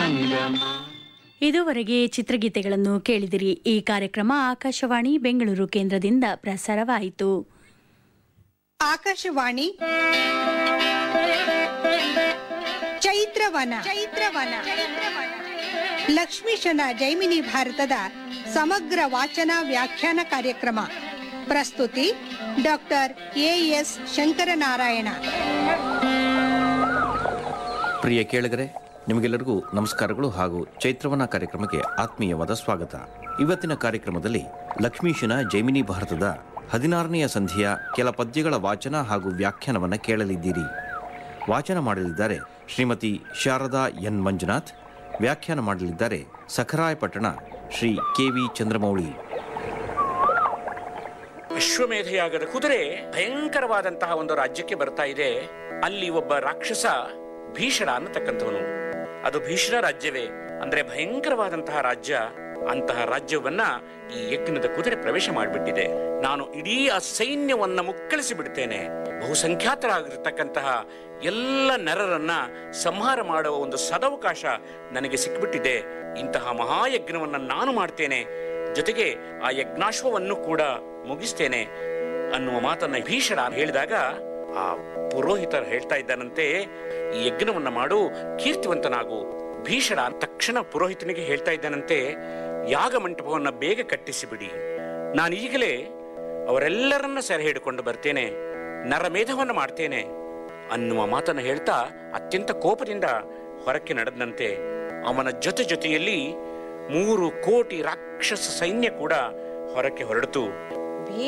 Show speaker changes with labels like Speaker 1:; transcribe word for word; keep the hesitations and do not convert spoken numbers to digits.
Speaker 1: ಸಂಗಮ.
Speaker 2: ಇದುವರೆಗೆ ಚಿತ್ರಗೀತೆಗಳನ್ನು ಕೇಳಿದಿರಿ. ಈ ಕಾರ್ಯಕ್ರಮ ಆಕಾಶವಾಣಿ ಬೆಂಗಳೂರು ಕೇಂದ್ರದಿಂದ ಪ್ರಸಾರವಾಯಿತು.
Speaker 3: ಆಕಾಶವಾಣಿ ಚೈತ್ರವನ ಚೈತ್ರವನ ಲಕ್ಷ್ಮೀಶನ ಜೈಮಿನಿ ಭಾರತದ ಸಮಗ್ರ ವಾಚನ ವ್ಯಾಖ್ಯಾನ ಕಾರ್ಯಕ್ರಮ. ಪ್ರಸ್ತುತಿ ಡಾಕ್ಟರ್ ಎ ಎಸ್ ಶಂಕರನಾರಾಯಣ.
Speaker 4: ಪ್ರಿಯ ಕೇಳಿಗರೆ, ನಿಮಗೆಲ್ಲರಿಗೂ ನಮಸ್ಕಾರಗಳು ಹಾಗೂ ಚೈತ್ರವನ ಕಾರ್ಯಕ್ರಮಕ್ಕೆ ಆತ್ಮೀಯವಾದ ಸ್ವಾಗತ. ಇವತ್ತಿನ ಕಾರ್ಯಕ್ರಮದಲ್ಲಿ ಲಕ್ಷ್ಮೀಶನ ಜೈಮಿನಿ ಭಾರತದ ಹದಿನಾರನೆಯ ಸಂಧಿಯ ಕೆಲ ಪದ್ಯಗಳ ವಾಚನ ಹಾಗೂ ವ್ಯಾಖ್ಯಾನವನ್ನು ಕೇಳಲಿದ್ದೀರಿ. ವಾಚನ ಮಾಡಲಿದ್ದಾರೆ ಶ್ರೀಮತಿ ಶಾರದಾ ಎನ್ ಮಂಜುನಾಥ್. ವ್ಯಾಖ್ಯಾನ ಮಾಡಲಿದ್ದಾರೆ ಸಖರಾಯಪಟ್ಟಣ ಶ್ರೀ ಕೆ ವಿ ಚಂದ್ರಮೌಳಿ.
Speaker 5: ಅಶ್ವಮೇಧಯಾಗದ ಕುದುರೆ ಭಯಂಕರವಾದಂತಹ ಒಂದು ರಾಜ್ಯಕ್ಕೆ ಬರ್ತಾ ಇದೆ. ಅಲ್ಲಿ ಒಬ್ಬ ರಾಕ್ಷಸ ಭೀಷಣ ಅನ್ನತಕ್ಕಂಥವನು. ಅದು ಭೀಷಣ ರಾಜ್ಯವೇ ಅಂದ್ರೆ ಭಯಂಕರವಾದಂತಹ ರಾಜ್ಯ. ಅಂತಹ ರಾಜ್ಯವನ್ನ ಈ ಯಜ್ಞದ ಕುದುರೆ ಪ್ರವೇಶ ಮಾಡಿಬಿಟ್ಟಿದೆ. ನಾನು ಇಡೀ ಆ ಸೈನ್ಯವನ್ನ ಮುಕ್ಕಳಿಸಿ ಬಿಡ್ತೇನೆ. ಬಹುಸಂಖ್ಯಾತರಾಗಿರ್ತಕ್ಕಂತಹ ಎಲ್ಲ ನರರನ್ನ ಸಂಹಾರ ಮಾಡುವ ಒಂದು ಸದವಕಾಶ ನನಗೆ ಸಿಕ್ಕಿಬಿಟ್ಟಿದೆ. ಇಂತಹ ಮಹಾಯಜ್ಞವನ್ನ ನಾನು ಮಾಡ್ತೇನೆ, ಜೊತೆಗೆ ಆ ಯಜ್ಞಾಶ್ವವನ್ನು ಕೂಡ ಮುಗಿಸ್ತೇನೆ ಅನ್ನುವ ಮಾತನ್ನ ಭೀಷಣ ಹೇಳಿದಾಗ ಆ ಪುರೋಹಿತರು ಹೇಳ್ತಾ ಇದ್ದಾನಂತೆ, ಈ ಯಜ್ಞವನ್ನ ಮಾಡು, ಕೀರ್ತಿವಂತನಾಗು. ಭೀಷಣ ತಕ್ಷಣ ಪುರೋಹಿತನಿಗೆ ಹೇಳ್ತಾ ಇದ್ದಾನಂತೆ, ಯಾಗ ಮಂಟಪವನ್ನ ಬೇಗ ಕಟ್ಟಿಸಿಬಿಡಿ, ನಾನು ಈಗಲೇ ಅವರೆಲ್ಲರನ್ನ ಸೆರೆ ಹಿಡಿಕೊಂಡು ಬರ್ತೇನೆ, ನರಮೇಧವನ್ನ ಮಾಡ್ತೇನೆ ಅನ್ನುವ ಮಾತನ್ನು ಹೇಳ್ತಾ ಅತ್ಯಂತ ಕೋಪದಿಂದ ಹೊರಕ್ಕೆ ನಡೆದಂತೆ ಅವನ ಜೊತೆ ಜೊತೆಯಲ್ಲಿ ಮೂರು ಕೋಟಿ ರಾಕ್ಷಸ ಸೈನ್ಯ ಕೂಡ ಹೊರಕ್ಕೆ ಹೊರಡಿತು.